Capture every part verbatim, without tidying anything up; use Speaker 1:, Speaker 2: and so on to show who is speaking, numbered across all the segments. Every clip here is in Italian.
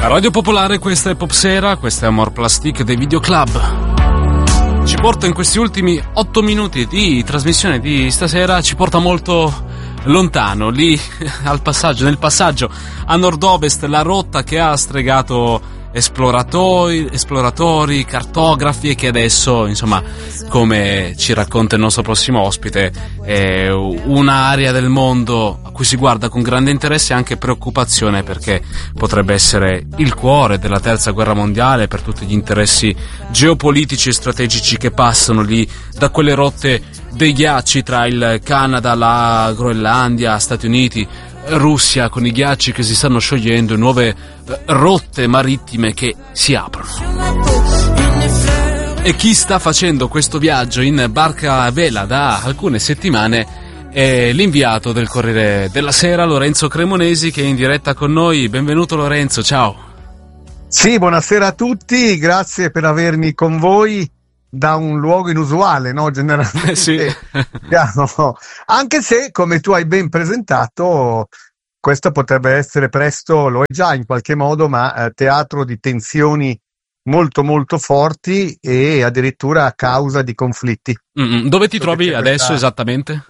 Speaker 1: Radio Popolare, questa è Popsera, questa è Amor Plastic dei Video Club. Ci porta in questi ultimi otto minuti di trasmissione di stasera, ci porta molto lontano, lì al passaggio, nel passaggio a nord-ovest, la rotta che ha stregato esploratori, esploratori, cartografi e che adesso, insomma, come ci racconta il nostro prossimo ospite, è un'area del mondo a cui si guarda con grande interesse e anche preoccupazione, perché potrebbe essere il cuore della terza guerra mondiale per tutti gli interessi geopolitici e strategici che passano lì da quelle rotte dei ghiacci tra il Canada, la Groenlandia, Stati Uniti, Russia, con i ghiacci che si stanno sciogliendo e nuove eh, rotte marittime che si aprono. E chi sta facendo questo viaggio in barca a vela da alcune settimane è l'inviato del Corriere della Sera, Lorenzo Cremonesi, che è in diretta con noi. Benvenuto Lorenzo, ciao.
Speaker 2: Sì, buonasera a tutti, grazie per avermi con voi da un luogo inusuale, no? Generalmente.
Speaker 1: Sì.
Speaker 2: No. Anche se, come tu hai ben presentato, questo potrebbe essere presto, lo è già in qualche modo, ma eh, teatro di tensioni molto molto forti e addirittura a causa di conflitti.
Speaker 1: Mm-mm. Dove ti trovi adesso questa... esattamente?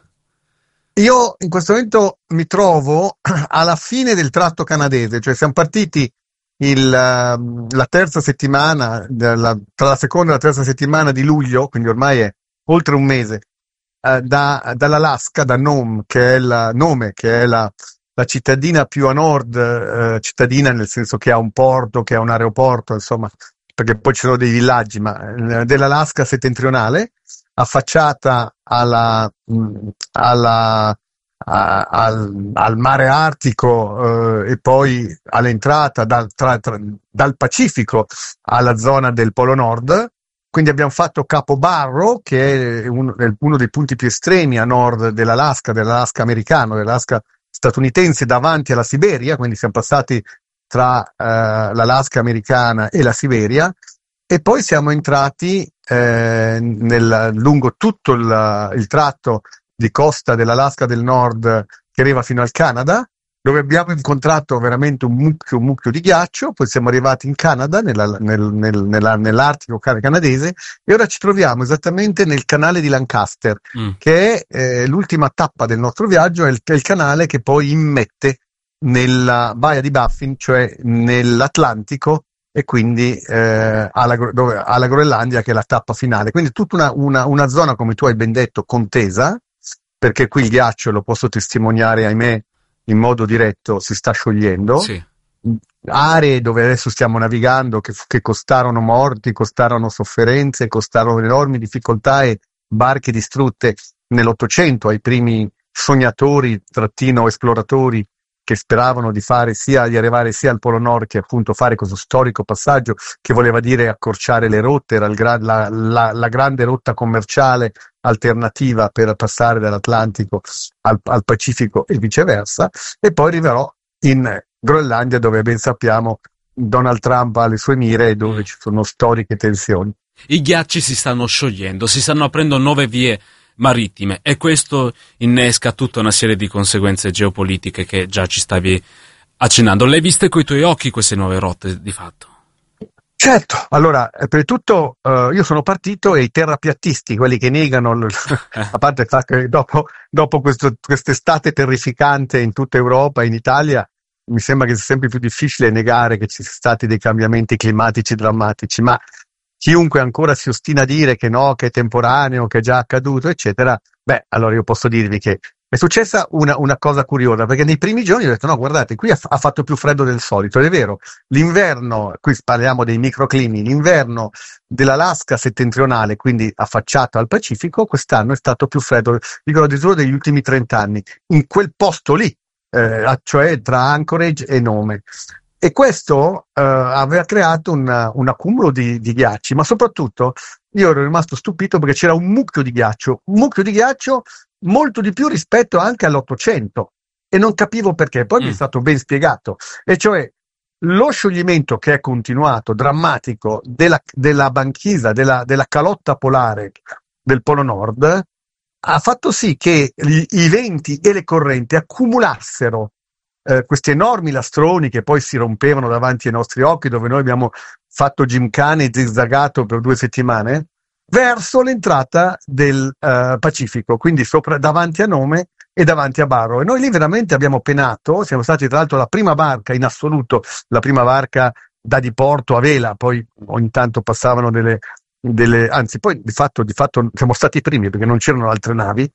Speaker 2: Io in questo momento mi trovo alla fine del tratto canadese, cioè siamo partiti Il, la terza settimana, della, tra la seconda e la terza settimana di luglio, quindi ormai è oltre un mese, eh, da, dall'Alaska, da Nome, che è la, Nome, che è la, la cittadina più a nord, eh, cittadina nel senso che ha un porto, che ha un aeroporto, insomma, perché poi ci sono dei villaggi, ma eh, dell'Alaska settentrionale, affacciata alla, mh, alla A, al, al mare Artico eh, e poi all'entrata dal, tra, tra, dal Pacifico alla zona del Polo Nord. Quindi abbiamo fatto Capobarro, che è, un, è uno dei punti più estremi a nord dell'Alaska, dell'Alaska americano, dell'Alaska statunitense, davanti alla Siberia, quindi siamo passati tra eh, l'Alaska americana e la Siberia, e poi siamo entrati eh, nel, lungo tutto il, il tratto di costa dell'Alaska del Nord che arriva fino al Canada, dove abbiamo incontrato veramente un mucchio, un mucchio di ghiaccio. Poi siamo arrivati in Canada, nella, nel, nel, nella, nell'Artico canadese, e ora ci troviamo esattamente nel canale di Lancaster, mm. che è eh, l'ultima tappa del nostro viaggio, è il, è il canale che poi immette nella Baia di Baffin, cioè nell'Atlantico, e quindi eh, alla, dove, alla Groenlandia, che è la tappa finale. Quindi tutta una, una, una zona, come tu hai ben detto, contesa, perché qui il ghiaccio, lo posso testimoniare, ahimè, in modo diretto, si sta sciogliendo.
Speaker 1: Sì.
Speaker 2: Aree dove adesso stiamo navigando che, che costarono morti, costarono sofferenze, costarono enormi difficoltà e barche distrutte nell'Ottocento ai primi sognatori, trattino esploratori, che speravano di fare sia di arrivare sia al Polo Nord che appunto fare questo storico passaggio che voleva dire accorciare le rotte, era il gra- la, la, la grande rotta commerciale alternativa per passare dall'Atlantico al, al Pacifico e viceversa. E poi arriverò in Groenlandia, dove ben sappiamo Donald Trump ha le sue mire e dove ci sono storiche tensioni.
Speaker 1: I ghiacci si stanno sciogliendo, si stanno aprendo nuove vie marittime e questo innesca tutta una serie di conseguenze geopolitiche che già ci stavi accennando. Le hai viste coi tuoi occhi queste nuove rotte di fatto?
Speaker 2: Certo, allora, per tutto uh, io sono partito e i terrapiattisti, quelli che negano, l- a parte il fatto che dopo, dopo questo, quest'estate terrificante in tutta Europa e in Italia, mi sembra che sia sempre più difficile negare che ci siano stati dei cambiamenti climatici drammatici, ma chiunque ancora si ostina a dire che no, che è temporaneo, che è già accaduto, eccetera, beh, allora io posso dirvi che è successa una, una cosa curiosa, perché nei primi giorni ho detto no, guardate, qui ha, ha fatto più freddo del solito, ed è vero, l'inverno, qui parliamo dei microclimi, l'inverno dell'Alaska settentrionale, quindi affacciato al Pacifico, quest'anno è stato più freddo, dico addirittura degli ultimi trenta anni, in quel posto lì, eh, cioè tra Anchorage e Nome. E questo eh, aveva creato un, un accumulo di, di ghiacci, ma soprattutto io ero rimasto stupito perché c'era un mucchio di ghiaccio, un mucchio di ghiaccio molto di più rispetto anche all'Ottocento, e non capivo perché. Poi mm. mi è stato ben spiegato, e cioè lo scioglimento che è continuato, drammatico, della, della banchisa, della, della calotta polare del Polo Nord, ha fatto sì che gli, i venti e le correnti accumulassero eh, questi enormi lastroni che poi si rompevano davanti ai nostri occhi, dove noi abbiamo fatto gymkhane e zigzagato per due settimane, verso l'entrata del uh, Pacifico, quindi sopra, davanti a Nome e davanti a Barrow. E noi lì veramente abbiamo penato, siamo stati tra l'altro la prima barca in assoluto, la prima barca da diporto a vela, poi ogni tanto passavano delle, delle anzi poi di fatto, di fatto siamo stati i primi perché non c'erano altre navi,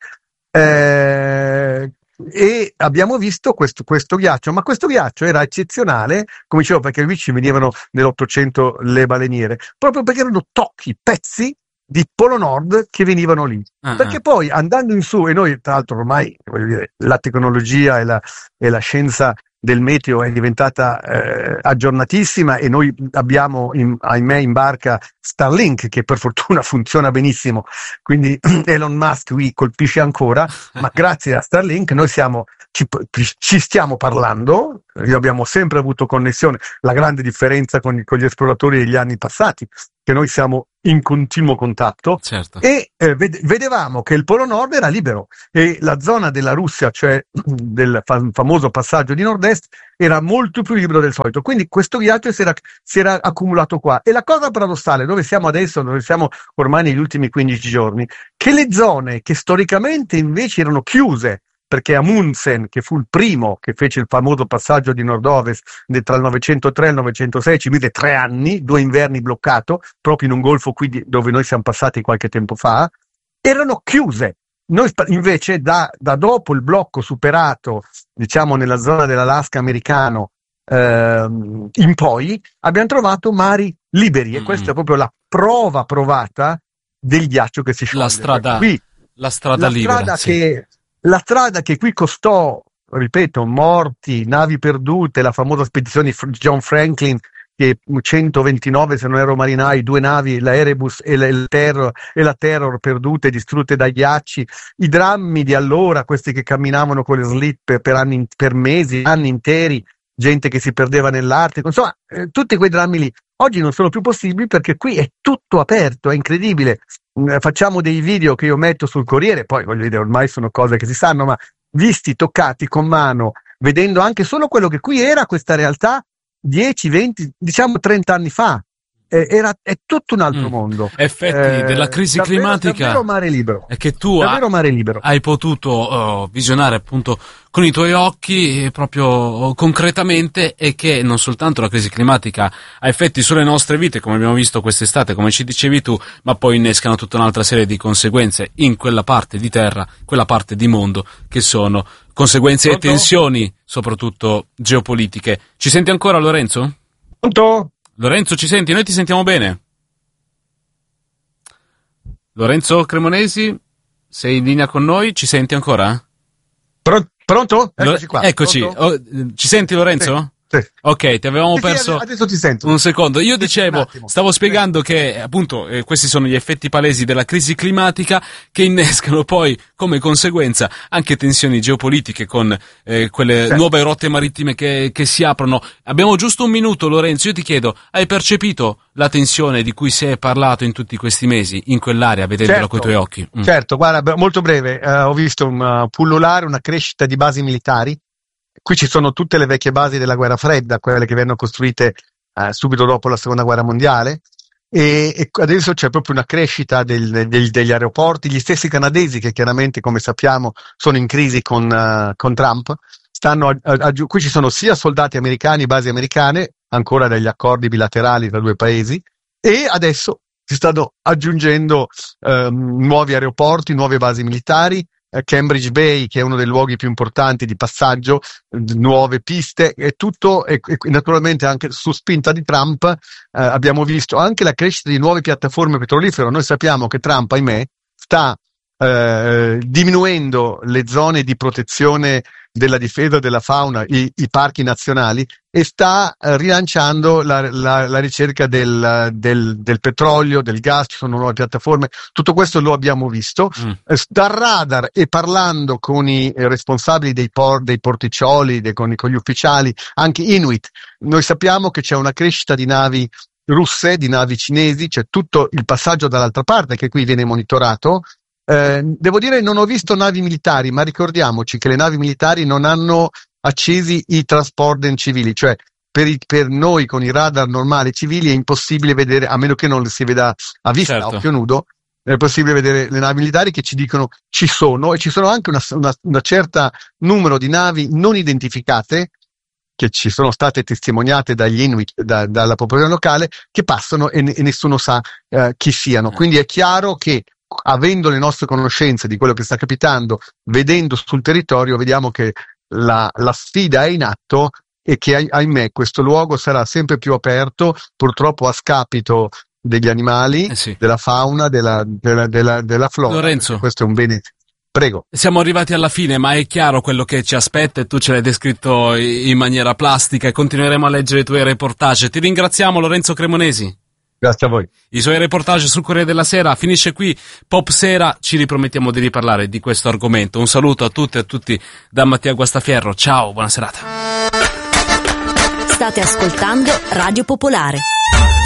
Speaker 2: eh, e abbiamo visto questo, questo ghiaccio, ma questo ghiaccio era eccezionale, come dicevo, perché qui ci venivano nell'Ottocento le baleniere, proprio perché erano tocchi, pezzi di Polo Nord che venivano lì, uh-huh. Perché poi andando in su, e noi tra l'altro ormai voglio dire, la tecnologia e la, e la scienza del meteo è diventata eh, aggiornatissima, e noi abbiamo in, ahimè in barca Starlink, che per fortuna funziona benissimo, quindi Elon Musk qui colpisce ancora, ma grazie a Starlink noi siamo ci, ci stiamo parlando, io abbiamo sempre avuto connessione, la grande differenza con, con gli esploratori degli anni passati, che noi siamo in continuo contatto,
Speaker 1: certo.
Speaker 2: E eh, vedevamo che il Polo Nord era libero e la zona della Russia, cioè del fam- famoso passaggio di nord-est, era molto più libero del solito, quindi questo ghiaccio si era, si era accumulato qua. E la cosa paradossale, dove siamo adesso, dove siamo ormai negli ultimi quindici giorni, che le zone che storicamente invece erano chiuse, perché Amundsen, che fu il primo che fece il famoso passaggio di nord-ovest tra il novecentotre e il novecentosei, ci mise tre anni, due inverni bloccato, proprio in un golfo qui di, dove noi siamo passati qualche tempo fa, erano chiuse. Noi invece da, da dopo il blocco superato, diciamo nella zona dell'Alaska americano, ehm, in poi, abbiamo trovato mari liberi, mm-hmm. E questa è proprio la prova provata del ghiaccio che si scioglie.
Speaker 1: La strada,
Speaker 2: qui,
Speaker 1: la strada
Speaker 2: la
Speaker 1: libera,
Speaker 2: strada
Speaker 1: sì.
Speaker 2: che La strada che qui costò, ripeto, morti, navi perdute, la famosa spedizione di John Franklin, che centoventinove, se non ero marinai, due navi, la Erebus e la, il Terror, e la Terror perdute, distrutte dai ghiacci, i drammi di allora, questi che camminavano con le slip per, anni, per mesi, anni interi, gente che si perdeva nell'Artico, insomma, eh, tutti quei drammi lì. Oggi non sono più possibili perché qui è tutto aperto, è incredibile. Facciamo dei video che io metto sul Corriere, poi voglio dire, ormai sono cose che si sanno, ma visti, toccati con mano, vedendo anche solo quello che qui era questa realtà dieci, venti, diciamo trenta anni fa, eh, era, è tutto un altro mm. mondo.
Speaker 1: Effetti eh, della crisi
Speaker 2: davvero,
Speaker 1: climatica
Speaker 2: davvero mare libero.
Speaker 1: È che tu
Speaker 2: davvero
Speaker 1: ha,
Speaker 2: mare libero.
Speaker 1: hai potuto uh, visionare appunto con i tuoi occhi, proprio uh, concretamente, e che non soltanto la crisi climatica ha effetti sulle nostre vite, come abbiamo visto quest'estate, come ci dicevi tu, ma poi innescano tutta un'altra serie di conseguenze in quella parte di terra, quella parte di mondo, che sono conseguenze Pronto? E tensioni, soprattutto geopolitiche. Ci senti ancora, Lorenzo?
Speaker 2: Pronto?
Speaker 1: Lorenzo, ci senti? Noi ti sentiamo bene. Lorenzo Cremonesi, sei in linea con noi? Ci senti ancora?
Speaker 2: Pro- pronto? Eccoci qua.
Speaker 1: Eccoci.
Speaker 2: Pronto?
Speaker 1: Oh, ci senti, Lorenzo?
Speaker 2: Sì. Sì.
Speaker 1: Ok, ti avevamo
Speaker 2: sì,
Speaker 1: perso.
Speaker 2: Sì, adesso ti sento.
Speaker 1: Un secondo. Io dicevo,
Speaker 2: un
Speaker 1: stavo spiegando sì. che appunto eh, questi sono gli effetti palesi della crisi climatica, che innescano poi come conseguenza anche tensioni geopolitiche con eh, quelle sì. nuove rotte marittime che, che si aprono. Abbiamo giusto un minuto, Lorenzo. Io ti chiedo, hai percepito la tensione di cui si è parlato in tutti questi mesi in quell'area, vedendola
Speaker 2: certo,
Speaker 1: coi tuoi occhi? Mm.
Speaker 2: Certo, guarda, molto breve. Uh, ho visto un uh, pullulare, una crescita di basi militari. Qui ci sono tutte le vecchie basi della guerra fredda, quelle che vennero costruite eh, subito dopo la seconda guerra mondiale, e, e adesso c'è proprio una crescita del, del, degli aeroporti. Gli stessi canadesi, che chiaramente, come sappiamo, sono in crisi con, uh, con Trump, stanno a, a, a, qui ci sono sia soldati americani, basi americane, ancora degli accordi bilaterali tra due paesi, e adesso si stanno aggiungendo um, nuovi aeroporti, nuove basi militari, Cambridge Bay, che è uno dei luoghi più importanti di passaggio, nuove piste, e tutto, e, e naturalmente anche su spinta di Trump eh, abbiamo visto anche la crescita di nuove piattaforme petrolifere. Noi sappiamo che Trump, ahimè, sta eh, diminuendo le zone di protezione della difesa della fauna, i, i parchi nazionali, e sta eh, rilanciando la, la, la ricerca del, del, del petrolio, del gas. Ci sono nuove piattaforme, tutto questo lo abbiamo visto. Mm. Eh, dal radar, e parlando con i eh, responsabili dei, por, dei porticcioli, dei, con, con gli ufficiali, anche Inuit, noi sappiamo che c'è una crescita di navi russe, di navi cinesi, c'è tutto il passaggio dall'altra parte che qui viene monitorato. Eh, devo dire, non ho visto navi militari, ma ricordiamoci che le navi militari non hanno accesi i transponder civili, cioè per, i, per noi con i radar normali civili è impossibile vedere, a meno che non si veda a vista,
Speaker 1: certo.
Speaker 2: a occhio nudo, è possibile vedere le navi militari che ci dicono ci sono, e ci sono anche una, una, una certa numero di navi non identificate che ci sono state testimoniate dagli Inuit, da, dalla popolazione locale, che passano e, e nessuno sa eh, chi siano. Quindi è chiaro che, avendo le nostre conoscenze di quello che sta capitando, vedendo sul territorio, vediamo che la, la sfida è in atto e che, ahimè, questo luogo sarà sempre più aperto, purtroppo a scapito degli animali,
Speaker 1: eh sì.
Speaker 2: della fauna, della, della, della, della flora.
Speaker 1: Lorenzo,
Speaker 2: questo è un bene. Prego.
Speaker 1: Siamo arrivati alla fine, ma è chiaro quello che ci aspetta e tu ce l'hai descritto in maniera plastica e continueremo a leggere i tuoi reportage. Ti ringraziamo, Lorenzo Cremonesi.
Speaker 2: Grazie a voi.
Speaker 1: I suoi reportage sul Corriere della Sera. Finisce qui Pop Sera, ci ripromettiamo di riparlare di questo argomento. Un saluto a tutte e a tutti da Mattia Guastafierro. Ciao, buona serata.
Speaker 3: State ascoltando Radio Popolare.